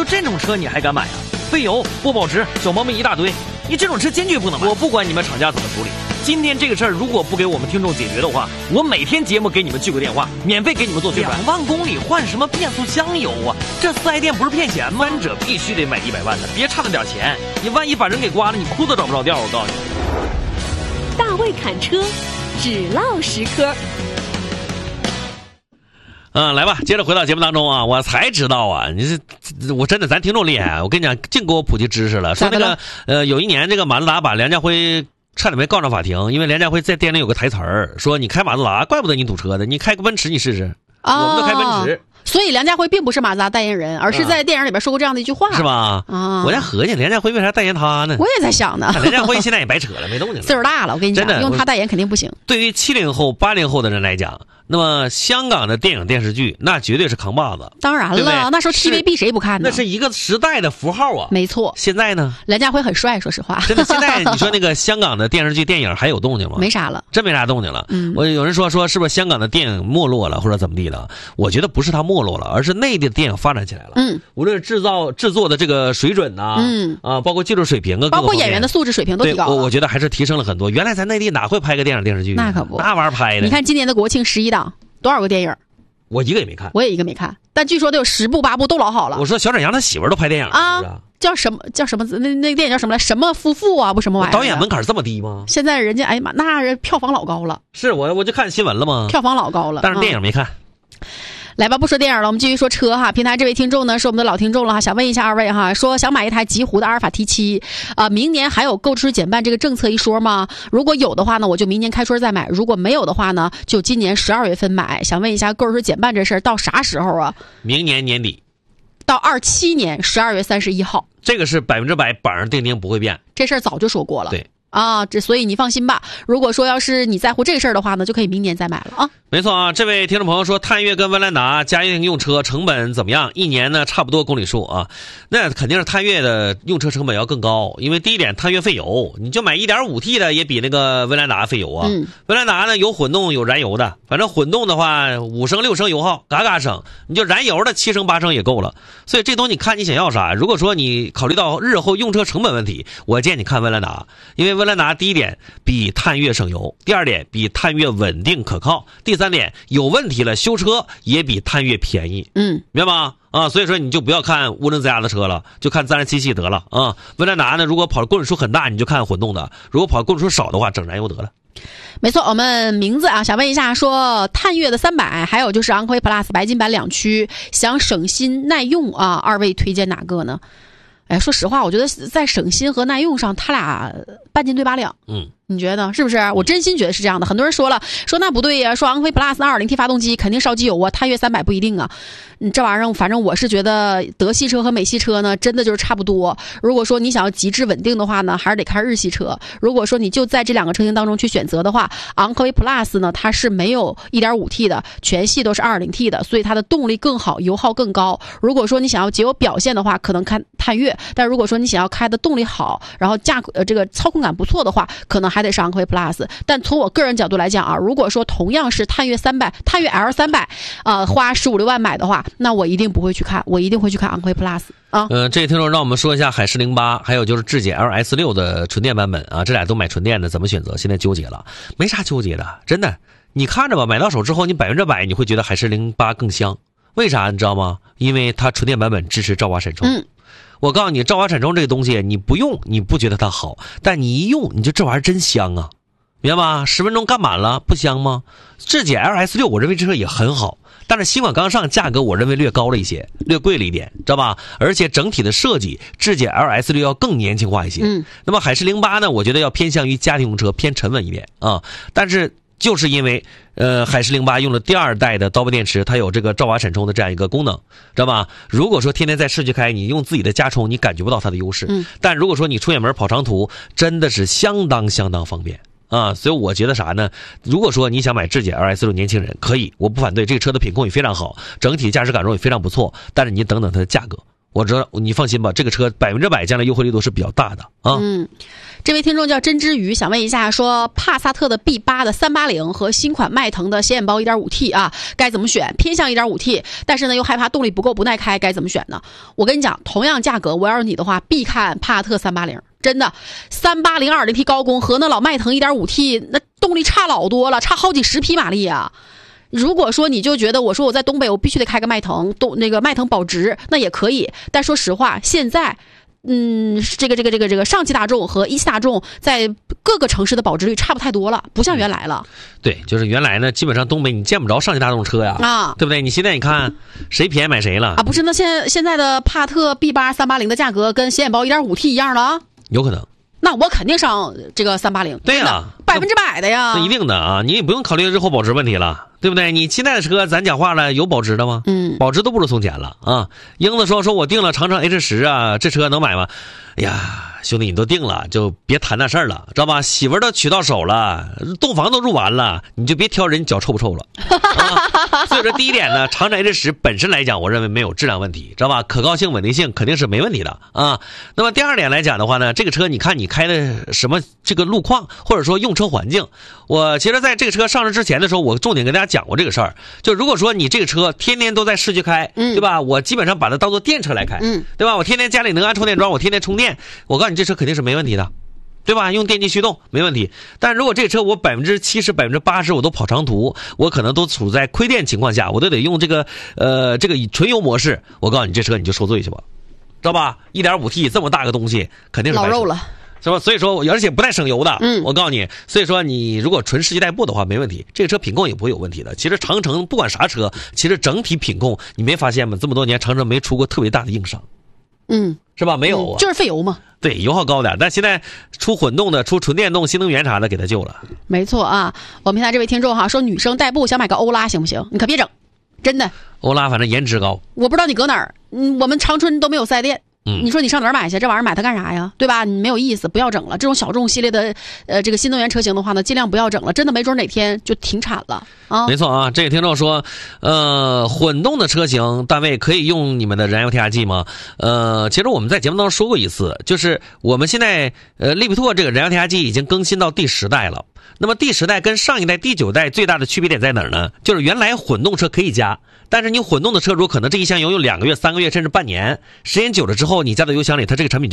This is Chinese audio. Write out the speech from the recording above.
这种车你还敢买啊？费油不保值，小毛病一大堆，你这种车坚决不能买。我不管你们厂家怎么处理，今天这个事儿如果不给我们听众解决的话，我每天节目给你们聚个电话，免费给你们做宣传。2万公里换什么变速箱油啊？这四 S 店不是骗钱吗？三者必须得买100万的，别差那点钱，你万一把人给刮了，你裤子找不着调。我告诉你， 大卫侃车，只唠实科。 来吧，接着回到节目当中啊，我才知道啊，我真的咱听众厉害，我跟你讲，净给我普及知识了。说那个有一年这个马自达把梁家辉差点没告上法庭，因为梁家辉在店里有个台词儿，说你开马自达怪不得你堵车的，你开个奔驰你试试，我们都开奔驰。 所以梁家辉并不是马自达代言人，而是在电影里边说过这样的一句话， 是吧？我在合计梁家辉为啥代言他呢？ 我也在想呢。 梁家辉现在也白扯了，没动静了， 岁数大了，我跟你讲，用他代言肯定不行。 对于70后、80后的人来讲，那么香港的电影电视剧那绝对是扛把子。 当然了， 对对那时候 TVB 谁不看呢？ 那是一个时代的符号啊。 没错。 现在呢？ 梁家辉很帅，说实话。 真的，现在你说那个香港的电视剧、电影还有动静吗？ 没啥了， 真没啥动静了。我有人说是不是香港的电影没落了，或者怎么地的？我觉得不是它没落了，而是内地的电影发展起来了。无论制作的这个水准呐，包括技术水平啊， 包括演员的素质水平都提高了。 我觉得还是提升了很多。原来咱内地哪会拍个电影电视剧？ 那可不， 那玩意儿拍的。 你看今年的国庆11档，多少个电影？ 我一个也没看， 我也一个没看，但据说都有10部8部都老好了。 我说小沈阳他媳妇儿都拍电影啊，叫什么那个电影叫什么来？什么夫妇啊？不什么玩意儿？ 导演门槛这么低吗？ 现在人家哎呀妈，那人票房老高了。 是我就看新闻了吗？ 票房老高了， 但是电影没看。 来吧，不说电影了，我们继续说车哈。平台这位听众呢是我们的老听众了哈，想问一下二位哈，说想买一台极狐的阿尔法 T7，明年还有购置减半这个政策一说吗？如果有的话呢，我就明年开春再买；如果没有的话呢，就今年12月份买。想问一下购置减半这事儿到啥时候啊？ 明年年底， 到27年12月31号。 这个是100%板上钉钉不会变， 这事儿早就说过了。 对。 所以你放心吧。如果说要是你在乎这个事儿的话呢，就可以明年再买了啊。 没错啊，这位听众朋友说，探岳跟威兰达家庭用车成本怎么样？一年呢差不多公里数啊，那肯定是探岳的用车成本要更高，因为第一点，探岳费油，你就买 1.5T 的也比那个威兰达费油啊。威兰达呢有混动有燃油的，反正混动的话5升6升油耗嘎嘎省，你就燃油的7升8升也够了。所以这东西你看你想要啥。如果说你考虑到日后用车成本问题，我建议你看威兰达，因为威兰达第一点比探岳省油，第二点比探岳稳定可靠，第三点有问题了修车也比探岳便宜。明白吗？所以说你就不要看涡轮增压的车了，就看自然吸气得了啊。威兰达呢，如果跑公里数很大，你就看混动的；如果跑公里数少的话，整燃油得了。 没错，我们名字啊，想问一下，说探岳的300，还有就是昂科威 Plus 白金版2驱，想省心耐用啊，二位推荐哪个呢？哎，说实话，我觉得在省心和耐用上，他俩半斤对八两。你觉得是不是？我真心觉得是这样的。很多人说了，说那不对呀，说昂科威 Plus 2.0T 发动机肯定烧机油啊，探岳300不一定啊。这玩意儿，反正我是觉得德系车和美系车呢，真的就是差不多。如果说你想要极致稳定的话呢，还是得开日系车。如果说你就在这2个车型当中去选择的话，昂科威 Plus 呢，它是没有 1.5T 的，全系都是 2.0T 的，所以它的动力更好，油耗更高。如果说你想要节油表现的话，可能看探岳；但如果说你想要开的动力好，然后这个操控感不错的话，可能还得是昂科威 Plus。但从我个人角度来讲啊，如果说同样是探岳 L300，花15、16万买的话，那我一定不会去看，我一定会去看昂科威 Plus 啊。 这位听众让我们说一下海狮08，还有就是智解 LS6 的纯电版本啊，这俩都买纯电的，怎么选择？现在纠结了，没啥纠结的，真的，你看着吧，买到手之后，你100%你会觉得海狮08更香，为啥你知道吗？因为它纯电版本支持兆瓦闪充。我告诉你，兆瓦闪充这个东西，你不用你不觉得它好，但你一用，你就这玩意儿真香啊，明白吗？10分钟干满了，不香吗？智解 LS6 我认为这车也很好，但是新款刚上，价格我认为略高了一些，略贵了一点，知道吧？而且整体的设计，智解 LS6 要更年轻化一些。那么海狮08呢，我觉得要偏向于家庭用车，偏沉稳一点啊。但是就是因为海狮08用了第2代的刀背电池，它有这个兆瓦闪充的这样一个功能，知道吧？如果说天天在市区开，你用自己的加充，你感觉不到它的优势。但如果说你出远门跑长途，真的是相当方便啊。所以我觉得啥呢？如果说你想买智解 LS6 年轻人可以，我不反对，这个车的品控也非常好，整体驾驶感受也非常不错，但是你等等它的价格。 我知道，你放心吧，这个车100%将来优惠力度是比较大的啊。 这位听众叫真之鱼，想问一下，说帕萨特的 B8 的380和新款迈腾的显眼包 1.5T 啊，该怎么选？偏向 1.5T， 但是呢又害怕动力不够不耐开，该怎么选呢？我跟你讲，同样价格，我要是你的话，必看帕萨特380。真的，380 2.0T 高功和那老迈腾 1.5T 那动力差老多了，差好几十匹马力啊。如果说你就觉得我说我在东北我必须得开个迈腾，那个迈腾保值那也可以，但说实话，现在这个上汽大众和一汽大众在各个城市的保值率差不太多了，不像原来了。 对，就是原来呢，基本上东北你见不着上汽大众车呀，对不对？你现在你看谁便宜买谁了啊？ 不是，那现在的帕特 B8 380的价格跟显眼包 1.5T 一样了啊？ 有可能。 那我肯定上这个380。 对呀 ，100%的呀。 那一定的啊，你也不用考虑日后保值问题了，对不对？你现在的车咱讲话了，有保值的吗？保值都不如从前了啊。英子说我订了长城 H10啊，这车能买吗？哎呀，兄弟，你都定了，就别谈那事儿了，知道吧？媳妇儿都娶到手了，洞房都入完了，你就别挑人脚臭不臭了。所以说，第一点呢，长城 H10本身来讲，我认为没有质量问题，知道吧？可靠性、稳定性肯定是没问题的啊。那么第二点来讲的话呢，这个车你看你开的什么这个路况，或者说用车环境，我其实在这个车上市之前的时候，我重点跟大家讲过这个事儿。就如果说你这个车天天都在市区开，对吧？我基本上把它当做电车来开，对吧？我天天家里能安充电桩，我天天充电，我告诉你，这车肯定是没问题的。对吧？用电机驱动没问题，但如果这车我70%、80%我都跑长途，我可能都处在亏电情况下，我都得用这个纯油模式。我告诉你，这车你就受罪去吧，知道吧？1.5T 这么大个东西，肯定是老肉了， 是吧？所以说，而且不带省油的。我告诉你，所以说你如果纯世纪代步的话，没问题，这个车品控也不会有问题的。其实长城不管啥车，其实整体品控你没发现吗？这么多年长城没出过特别大的硬伤。是吧？没有啊， 就是费油嘛。 对，油耗高点，但现在出混动的、出纯电动、新能源啥的，给它救了。 没错啊，我们看这位听众哈说，女生代步想买个欧拉行不行？你可别整，真的。 欧拉反正颜值高， 我不知道你搁哪儿，我们长春都没有4S店。你说你上哪儿买去？这玩意儿买它干啥呀？对吧？你没有意思，不要整了。这种小众系列的这个新能源车型的话呢，尽量不要整了，真的没准哪天就停产了啊。 没错啊，这位听众说，混动的车型单位可以用你们的燃油添加剂吗？其实我们在节目当中说过一次，就是我们现在利比拓这个燃油添加剂已经更新到第10代了。那么第10代跟上一代第9代最大的区别点在哪儿呢？就是原来混动车可以加，但是你混动的车主可能这一箱油用2个月、3个月甚至半年，时间久了之后，你加到油箱里，它这个产品